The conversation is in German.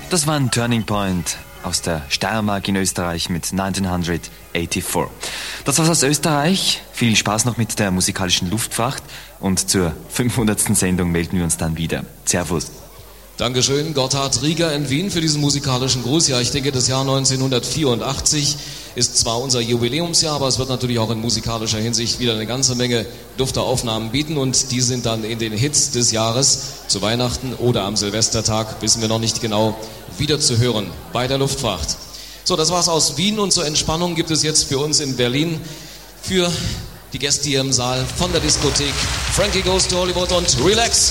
Das war ein Turning Point aus der Steiermark in Österreich mit 1984. Das war's aus Österreich. Viel Spaß noch mit der musikalischen Luftfracht und zur 500. Sendung melden wir uns dann wieder. Servus. Dankeschön, Gotthard Rieger in Wien für diesen musikalischen Gruß. Ja, ich denke, das Jahr 1984 ist zwar unser Jubiläumsjahr, aber es wird natürlich auch in musikalischer Hinsicht wieder eine ganze Menge dufter Aufnahmen bieten und die sind dann in den Hits des Jahres zu Weihnachten oder am Silvestertag, wissen wir noch nicht genau, wieder zu hören bei der Luftfracht. So, das war's aus Wien und zur Entspannung gibt es jetzt für uns in Berlin für die Gäste hier im Saal von der Diskothek Frankie Goes to Hollywood und Relax.